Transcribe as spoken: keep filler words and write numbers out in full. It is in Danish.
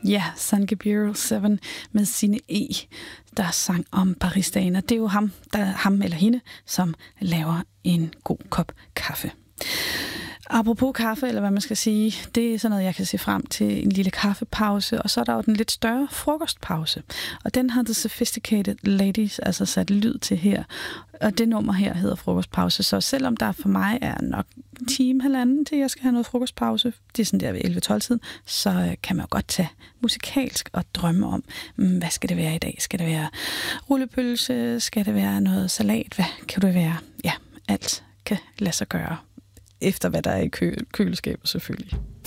Ja, Sangebiro syv med sine E, der sang om baristaen. Og det er jo ham, der, ham eller hende, som laver en god kop kaffe. Apropos kaffe, eller hvad man skal sige, det er sådan noget, jeg kan se frem til en lille kaffepause, og så er der jo den lidt større frokostpause. Og den har The Sophisticated Ladies altså sat lyd til her. Og det nummer her hedder frokostpause, så selvom der for mig er nok en time, halvanden, til jeg skal have noget frokostpause, det er sådan der ved elleve tolv tiden, så kan man jo godt tage musikalsk og drømme om, hvad skal det være i dag? Skal det være rullepølse? Skal det være noget salat? Hvad kan det være? Ja, alt kan lade sig gøre. Efter hvad der er i kø- køleskabet selvfølgelig.